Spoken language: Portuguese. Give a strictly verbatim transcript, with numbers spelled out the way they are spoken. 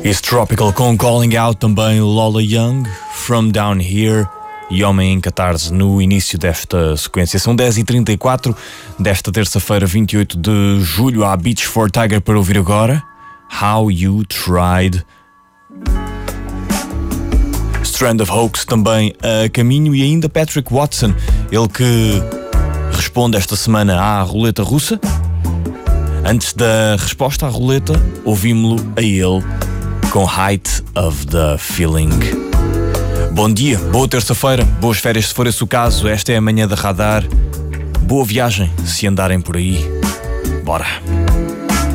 It's Tropical com Calling Out, também Lola Young, From Down Here e Homem em Catarse no início desta sequência. São dez e trinta e quatro desta terça-feira, vinte e oito de julho. Há Beach for Tiger para ouvir agora. How You Tried. Strand of Hoax também a caminho e ainda Patrick Watson, ele que responde esta semana à roleta russa. Antes da resposta à roleta, ouvimos-lo a ele com Height of the Feeling. Bom dia, boa terça-feira, boas férias se for esse o caso. Esta é a manhã da Radar. Boa viagem se andarem por aí. Bora!